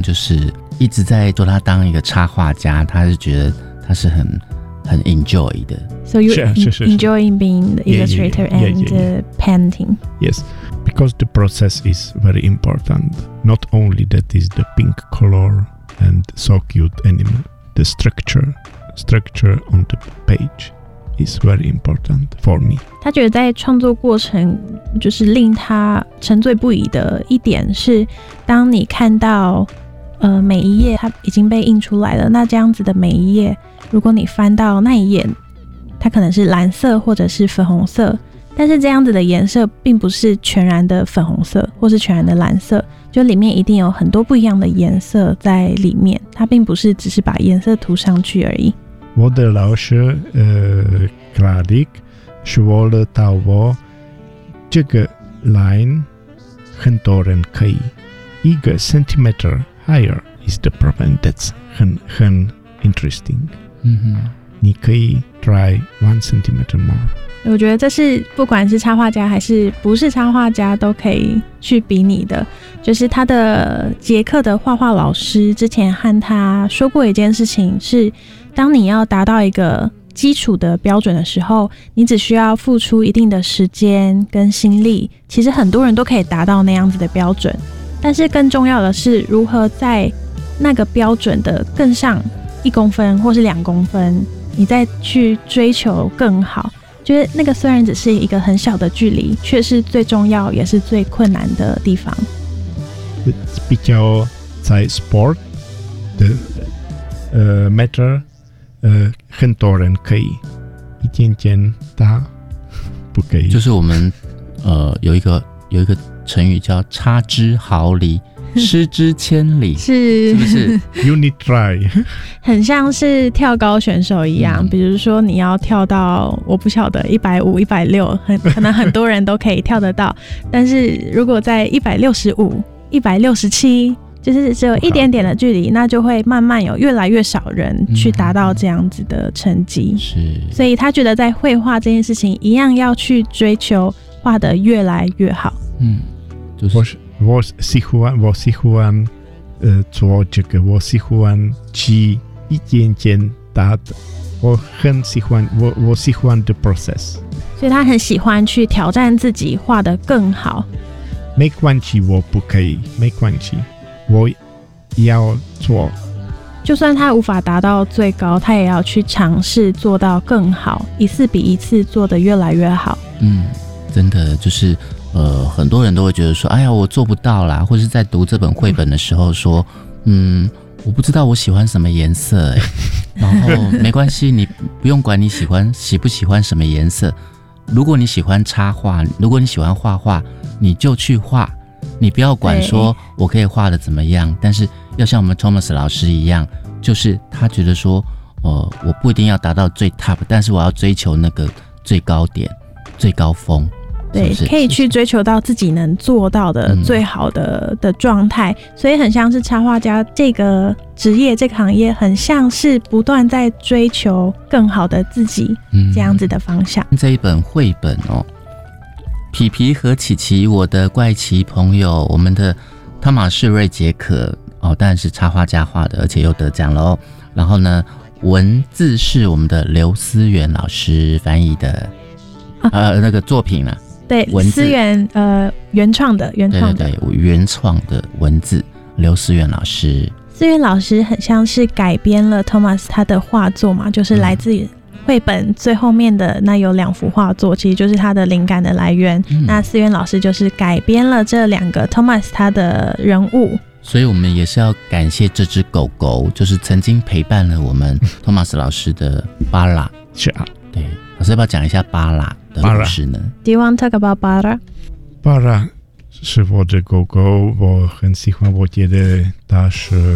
就是一直在做他当一个插画家，他是觉得他是很 enjoy 的。 So you enjoying being the illustrator and painting? Yes, because the process is very important. Not only that is the pink color and so cute animal, the structure on the page is very important for me. 他觉得在创作过程就是令他沉醉不已的一点是，当你看到每一页它已经被印出来了，那这样子的每一页，如果你翻到那一页，它可能是蓝色或者是粉红色，但是这样子的颜色并不是全然的粉红色或是全然的蓝色，就里面一定有很多不一样的颜色在里面，它并不是只是把颜色涂上去而已。 我的老师Kladik 说了到我这个 line 很多人可以1 centimeter higher is the problem. That's 很 interesting. 你可以 try 1 centimeter more. 我觉得这是不管是插画家还是不是插画家都可以去比拟的，就是他的捷克的画画老师之前和他说过一件事情是，当你要达到一个基础的标准的时候，你只需要付出一定的时间跟心力，其实很多人都可以达到那样子的标准，但是更重要的是如何在那个标准的更上1公分或是2公分，你再去追求更好，就是那个虽然只是一个很小的距离，却是最重要也是最困难的地方。 比较在 sport 的matter 很多人可以一点点打，不可以。 就是我们有一个成语叫差之毫厘，失之千里，是不是 ？You need try 很像是跳高选手一样，比如说你要跳到我不晓得150、160，可能很多人都可以跳得到，但是如果在165、167。就是只有一点点的距离，那就会慢慢有越来越少人去达到这样子的成绩。是，所以他觉得在绘画这件事情一样要去追求画得越来越好。 就是我喜欢做这个，我喜欢去一点点大的，我很喜欢我喜欢的 process。 所以他很喜欢去挑战自己，画得更好。 没关系，我不可以，没关系。我要做， 就算他无法达到最高，他也要去尝试做到更好，一次比一次做得越来越好。 真的就是很多人都会觉得说，哎呀，我做不到啦，或是在读这本绘本的时候说，我不知道我喜欢什么颜色，然后没关系，你不用管你喜不喜欢什么颜色，如果你喜欢插画，如果你喜欢画画，你就去画。你不要管说我可以画的怎么样，但是要像我们 Thomas 老师一样，就是他觉得说我不一定要达到最 top， 但是我要追求那个最高点、最高峰。 对，可以去追求到自己能做到的最好的状态，所以很像是插画家这个职业、这个行业，很像是不断在追求更好的自己这样子的方向。 这一本绘本皮皮和琪琪，我的怪奇朋友，我们的汤马士瑞杰克当然是插画家画的，而且又得奖了然后呢，文字是我们的刘思源老师翻译的，那个作品啦。 对，思源原创的，对原创的文字，刘思源老师。 思源老师很像是改编了 Thomas 他的画作嘛，就是来自于绘本最后面的那有2幅画作，其实就是他的灵感的来源。那思源老师就是改编了这2个 Thomas 他的人物， 所以我们也是要感谢这只狗狗，就是曾经陪伴了我们 Thomas 老师的巴拉。 是啊， 对，老师要不要讲一下巴拉的故事呢 ？Do you want to talk about 巴拉？ 巴拉是我的狗狗，我很喜欢，我觉得它是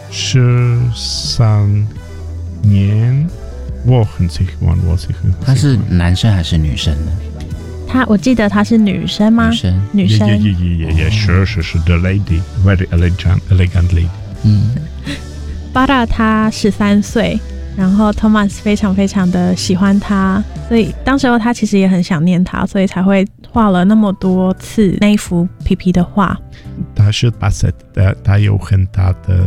13年。我很喜欢，他是男生还是女生呢？ 我记得她是女生吗？女生。 是 the lady, very elegant lady. 巴拉她13岁，然后 Thomas 非常非常的喜欢她，所以当时候他其实也很想念她，所以才会画了那么多次那一幅皮皮的画。 他是8岁的，他有很大的